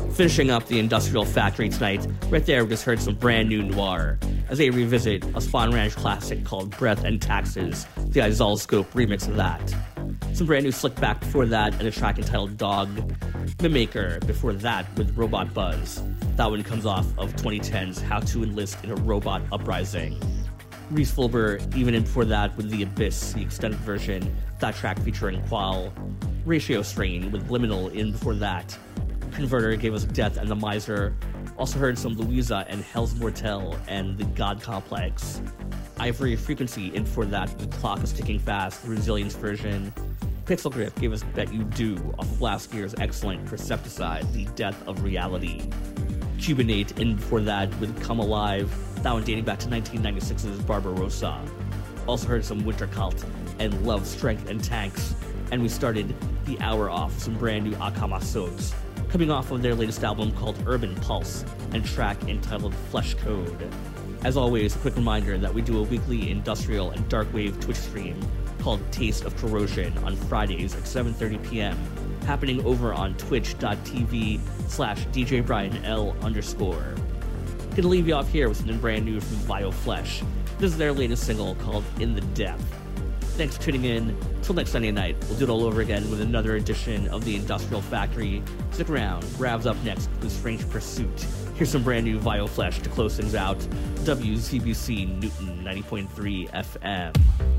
Finishing up the Industrial Factory tonight, right there we just heard some brand new noir as they revisit a Spawn Ranch classic called Breath and Taxes, the Izalscope remix of that. Some brand new Slick Back before that, and a track entitled Dog. Mimmaker before that with Robot Buzz. That one comes off of 2010's How to Enlist in a Robot Uprising. Reese Fulber even in before that with The Abyss, the extended version, that track featuring Qual. Ratio Strain with Liminal in before that. Converter gave us Death and the Miser. Also heard some Louisa and Hell's Mortel and The God Complex. Ivory Frequency in before that with Clock is Ticking Fast, the Resilience version. Pixel Grip gave us Bet You Do off of last year's excellent Percepticide, The Death of Reality. Cubinate in before that with Come Alive, that one dating back to 1996's Barbarossa. Also heard some Winter Cult and Love, Strength, and Tanks. And we started the hour off with some brand new Akamasos, coming off of their latest album called Urban Pulse, and track entitled Flesh Code. As always, a quick reminder that we do a weekly industrial and darkwave Twitch stream called Taste of Corrosion on Fridays at 7:30 p.m., happening over on twitch.tv/DJBrianL_. Gonna leave you off here with something brand new from Bioflesh. This is their latest single called In the Depth. Thanks for tuning in. Till next Sunday night, we'll do it all over again with another edition of the Industrial Factory. Stick around. Rav's up next with Strange Pursuit. Here's some brand new Bioflesh to close things out. WZBC Newton 90.3 FM.